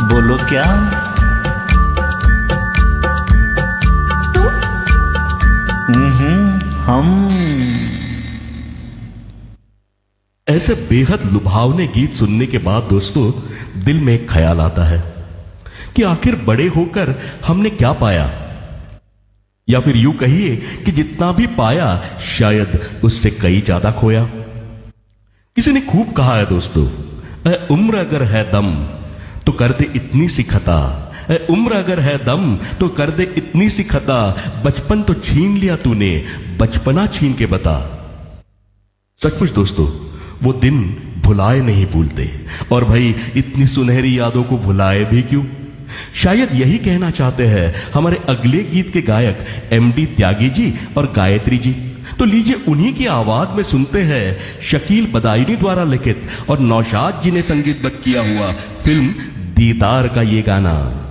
बोलो क्या? हम। ऐसे बेहद लुभावने गीत सुनने के बाद दोस्तों दिल में एक ख्याल आता है कि आखिर बड़े होकर हमने क्या पाया, या फिर यूं कहिए कि जितना भी पाया शायद उससे कई ज्यादा खोया। किसी ने खूब कहा है दोस्तों, ए उम्र अगर है दम तो कर दे इतनी सी खता, ए उम्र अगर है दम तो कर दे इतनी सी खता, बचपन तो छीन लिया तूने, बचपना छीन के बता। सचमुच दोस्तों वो दिन भुलाए नहीं भूलते, और भाई इतनी सुनहरी यादों को भुलाए भी क्यों। शायद यही कहना चाहते हैं हमारे अगले गीत के गायक एमडी त्यागी जी और गायत्री जी। तो लीजिए उन्हीं की आवाज में सुनते हैं शकील बदायूनी द्वारा लिखित और नौशाद जी ने संगीतबद्ध किया हुआ फिल्म दीदार का ये गाना।